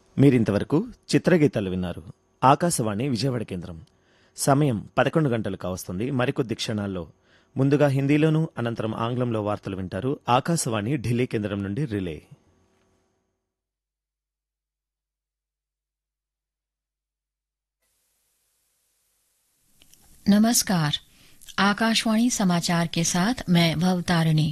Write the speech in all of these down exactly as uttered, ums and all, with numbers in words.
మీరింతవరకు చిత్రగీతాలు విన్నారు. ఆకాశవాణి విజయవాడ కేంద్రం. సమయం పదకొండు గంటలు కావస్తుంది. మరికొద్ది క్షణాల్లో ముందుగా హిందీలోనూ అనంతరం ఆంగ్లంలో వార్తలు వింటారు. ఆకాశవాణి ఢిల్లీ కేంద్రం నుండి రిలే. नमस्कार, आकाशवाणी समाचार के साथ मैं भवतारिणी।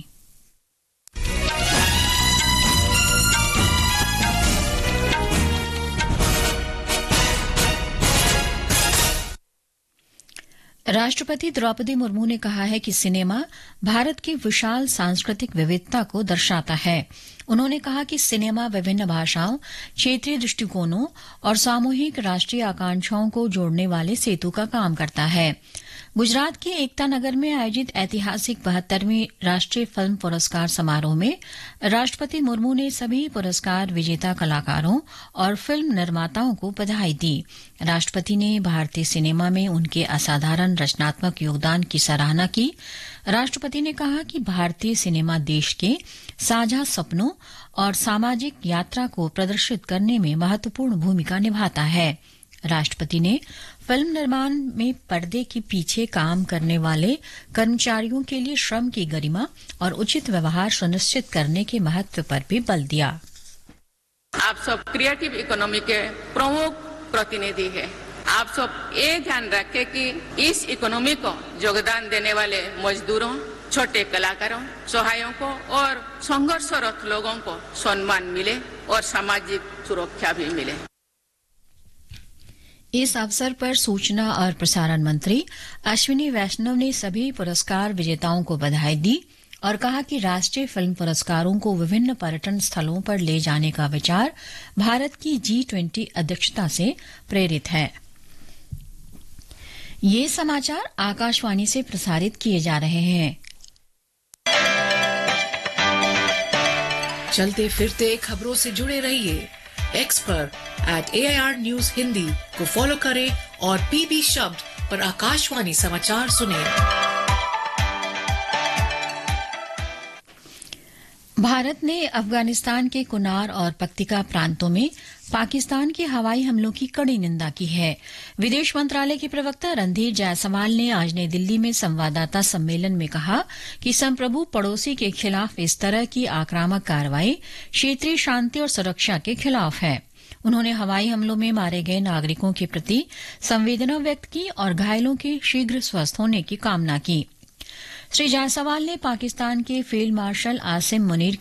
राष्ट्रपति द्रौपदी मुर्मू ने कहा है कि सिनेमा भारत की विशाल सांस्कृतिक विविधता को दर्शाता है। उन्होंने कहा कि सिनेमा विभिन्न भाषाओं, क्षेत्रीय दृष्टिकोणों और सामूहिक राष्ट्रीय आकांक्षाओं को जोड़ने वाले सेतु का काम करता है। गुजरात के एकता नगर में आयोजित ऐतिहासिक बहत्तरवीं राष्ट्रीय फिल्म पुरस्कार समारोह में राष्ट्रपति मुर्मू ने सभी पुरस्कार विजेता कलाकारों और फिल्म निर्माताओं को बधाई दी। राष्ट्रपति ने भारतीय सिनेमा में उनके असाधारण रचनात्मक योगदान की सराहना की। राष्ट्रपति ने कहा कि भारतीय सिनेमा देश के साझा सपनों और सामाजिक यात्रा को प्रदर्शित करने में महत्वपूर्ण भूमिका निभाता है। राष्ट्रपति ने फिल्म निर्माण में पर्दे के पीछे काम करने वाले कर्मचारियों के लिए श्रम की गरिमा और उचित व्यवहार सुनिश्चित करने के महत्व पर भी बल दिया। आप सब क्रिएटिव इकोनॉमी के प्रमुख प्रतिनिधि हैं। आप सब ये ध्यान रखें कि इस इकोनॉमी को योगदान देने वाले मजदूरों, छोटे कलाकारों, सहायकों और संघर्षरत लोगों को सम्मान मिले और सामाजिक सुरक्षा भी मिले। इस अवसर पर सूचना और प्रसारण मंत्री अश्विनी वैष्णव ने सभी पुरस्कार विजेताओं को बधाई दी और कहा कि राष्ट्रीय फिल्म पुरस्कारों को विभिन्न पर्यटन स्थलों पर ले जाने का विचार भारत की जी ट्वेंटी अध्यक्षता से प्रेरित है। ये समाचार आकाशवाणी से प्रसारित किए जा रहे हैं। चलते फिरते खबरों से जुड़े रहिए। एक्स पर eight A I R news Hindi को फॉलो करें और पीबी शब्द पर आकाशवाणी समाचार सुनें। भारत ने अफगानिस्तान के कुनार और पक्तिका प्रांतों में पाकिस्तान के हवाई हमलों की कड़ी निंदा की है। विदेश मंत्रालय के प्रवक्ता रणधीर जायसवाल ने आज नई दिल्ली में संवाददाता सम्मेलन में कहा कि संप्रभु पड़ोसी के खिलाफ इस तरह की आक्रामक कार्रवाई क्षेत्रीय शांति और सुरक्षा के खिलाफ है। उन्होंने हवाई हमलों में मारे गए नागरिकों के प्रति संवेदना व्यक्त की और घायलों के शीघ्र स्वस्थ होने की कामना की। श्री जायसवाल ने पाकिस्तान के फील्ड मार्शल आसिम मुनीर